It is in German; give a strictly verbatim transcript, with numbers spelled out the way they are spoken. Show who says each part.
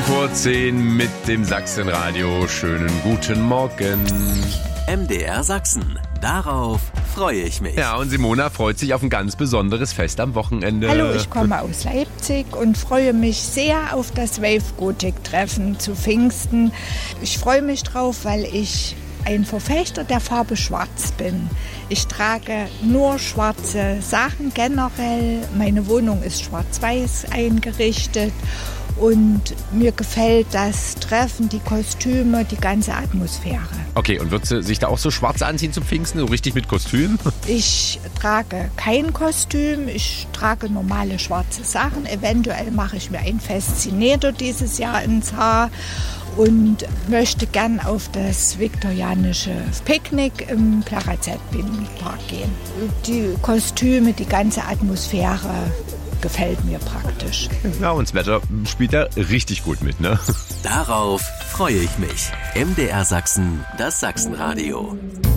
Speaker 1: vor zehn mit dem Sachsenradio. Schönen guten Morgen.
Speaker 2: M D R Sachsen. Darauf freue ich mich.
Speaker 1: Ja, und Simona freut sich auf ein ganz besonderes Fest am Wochenende.
Speaker 3: Hallo, ich komme aus Leipzig und freue mich sehr auf das Wave-Gothic-Treffen zu Pfingsten. Ich freue mich drauf, weil ich ein Verfechter der Farbe Schwarz bin. Ich trage nur schwarze Sachen generell. Meine Wohnung ist schwarz-weiß eingerichtet. Und mir gefällt das Treffen, die Kostüme, die ganze Atmosphäre.
Speaker 1: Okay, und wird sie sich da auch so schwarz anziehen zum Pfingsten, so richtig mit Kostüm?
Speaker 3: Ich trage kein Kostüm, ich trage normale schwarze Sachen. Eventuell mache ich mir ein Faszinator dieses Jahr ins Haar und möchte gern auf das viktorianische Picknick im Plarazett-Binnenpark gehen. Die Kostüme, die ganze Atmosphäre gefällt mir praktisch.
Speaker 1: Ja, und das Wetter spielt da richtig gut mit, ne?
Speaker 2: Darauf freue ich mich. M D R Sachsen, das Sachsenradio.